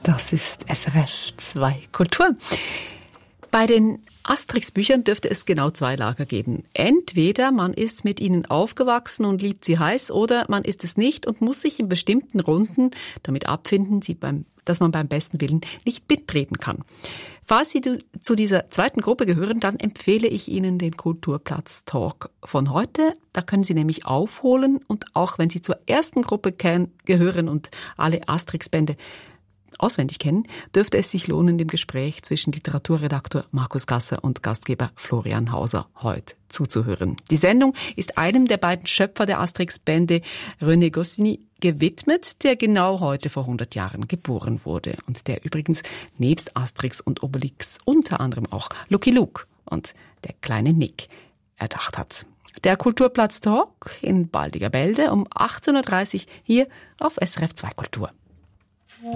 Das ist SRF 2 Kultur. Bei den Asterix-Büchern dürfte es genau zwei Lager geben. Entweder man ist mit ihnen aufgewachsen und liebt sie heiß, oder man ist es nicht und muss sich in bestimmten Runden damit abfinden, dass man beim besten Willen nicht mitreden kann. Falls Sie zu dieser zweiten Gruppe gehören, dann empfehle ich Ihnen den Kulturplatz-Talk von heute. Da können Sie nämlich aufholen, und auch wenn Sie zur ersten Gruppe gehören und alle Asterix-Bände auswendig kennen, dürfte es sich lohnen, dem Gespräch zwischen Literaturredaktor Markus Gasser und Gastgeber Florian Hauser heute zuzuhören. Die Sendung ist einem der beiden Schöpfer der Asterix-Bände, René Goscinny, gewidmet, der genau heute vor 100 Jahren geboren wurde und der übrigens nebst Asterix und Obelix unter anderem auch Lucky Luke und der kleine Nick erdacht hat. Der Kulturplatz-Talk in Baldiger Bälde um 18.30 Uhr hier auf SRF 2 Kultur.